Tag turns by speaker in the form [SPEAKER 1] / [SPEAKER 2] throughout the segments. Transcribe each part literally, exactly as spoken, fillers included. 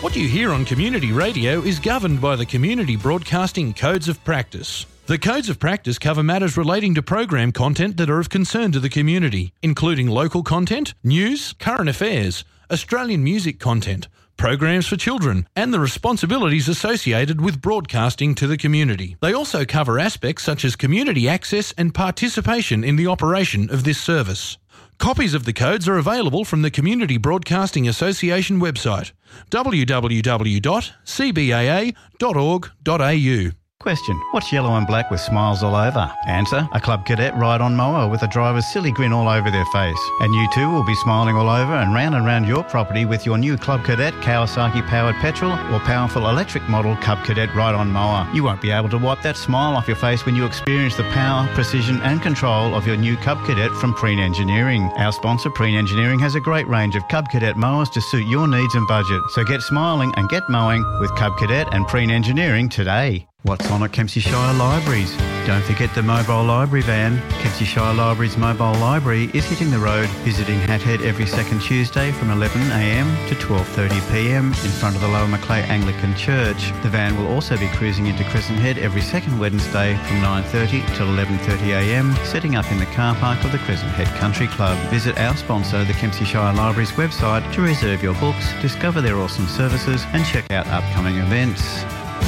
[SPEAKER 1] What you hear on community radio is governed by the Community Broadcasting Codes of Practice. The Codes of Practice cover matters relating to program content that are of concern to the community, including local content, news, current affairs, Australian music content, programs for children, and the responsibilities associated with broadcasting to the community. They also cover aspects such as community access and participation in the operation of this service. Copies of the codes are available from the Community Broadcasting Association website, w w w dot c b a a dot org dot a u.
[SPEAKER 2] Question: what's yellow and black with smiles all over? Answer: a Club Cadet ride-on mower with a driver's silly grin all over their face. And you too will be smiling all over and round and round your property with your new Club Cadet Kawasaki-powered petrol or powerful electric model Club Cadet ride-on mower. You won't be able to wipe that smile off your face when you experience the power, precision and control of your new Cub Cadet from Preen Engineering. Our sponsor, Preen Engineering, has a great range of Cub Cadet mowers to suit your needs and budget. So get smiling and get mowing with Cub Cadet and Preen Engineering today. What's on at Kempsey Shire Libraries? Don't forget the mobile library van. Kempsey Shire Libraries mobile library is hitting the road, visiting Hathead every second Tuesday from eleven a m to twelve thirty p m in front of the Lower Macleay Anglican Church. The van will also be cruising into Crescent Head every second Wednesday from nine thirty till eleven thirty a m, setting up in the car park of the Crescent Head Country Club. Visit our sponsor, the Kempsey Shire Libraries website, to reserve your books, discover their awesome services and check out upcoming events.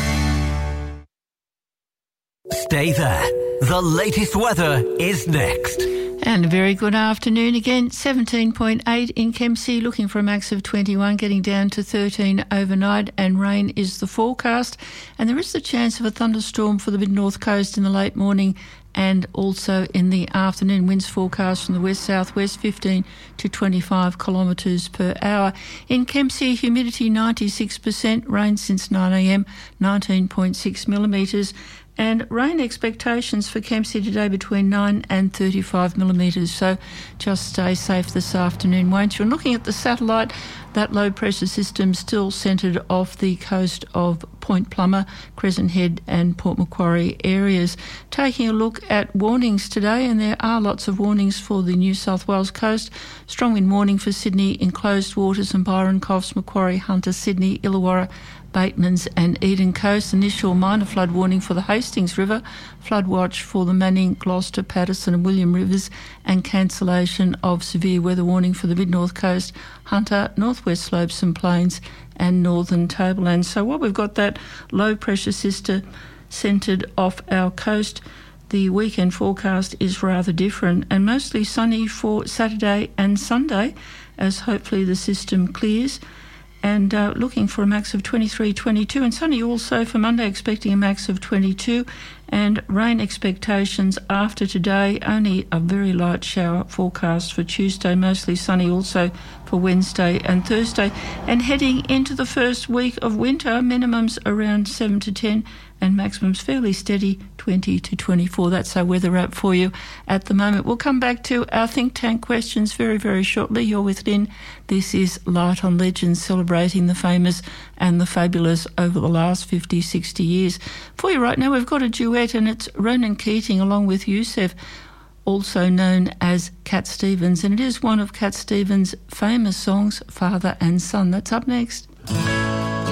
[SPEAKER 3] Stay there. The latest weather is next.
[SPEAKER 4] And a very good afternoon again. seventeen point eight in Kempsey, looking for a max of twenty-one, getting down to thirteen overnight, and rain is the forecast. And there is the chance of a thunderstorm for the mid-north coast in the late morning and also in the afternoon. Winds forecast from the west-southwest, fifteen to twenty-five kilometres per hour. In Kempsey, humidity ninety-six percent, rain since nine a m, nineteen point six millimetres. And rain expectations for Kempsey today between nine and thirty-five millimetres. So just stay safe this afternoon, won't you? And looking at the satellite, that low pressure system still centred off the coast of Point Plummer, Crescent Head and Port Macquarie areas. Taking a look at warnings today, and there are lots of warnings for the New South Wales coast. Strong wind warning for Sydney, enclosed waters and Byron Coffs, Macquarie, Hunter, Sydney, Illawarra, Batemans and Eden Coast. Initial minor flood warning for the Hastings River, flood watch for the Manning, Gloucester, Patterson and William Rivers, and cancellation of severe weather warning for the mid-north coast, Hunter, northwest slopes and plains and northern tablelands. So while we've got that low pressure system centred off our coast, the weekend forecast is rather different and mostly sunny for Saturday and Sunday as hopefully the system clears. And uh, looking for a max of twenty-three, twenty-two. And sunny also for Monday, expecting a max of twenty-two. And rain expectations after today, only a very light shower forecast for Tuesday, mostly sunny also for Wednesday and Thursday. And heading into the first week of winter, minimums around seven to ten and maximums fairly steady, twenty to twenty-four. That's our weather app for you at the moment. We'll come back to our think tank questions very, very shortly. You're with Lynn. This is Light on Legends, celebrating the famous and the fabulous over the last fifty, sixty years. For you right now, we've got a duet, and it's Ronan Keating along with Yusef, also known as Cat Stevens, and it is one of Cat Stevens' famous songs, Father and Son. That's up next.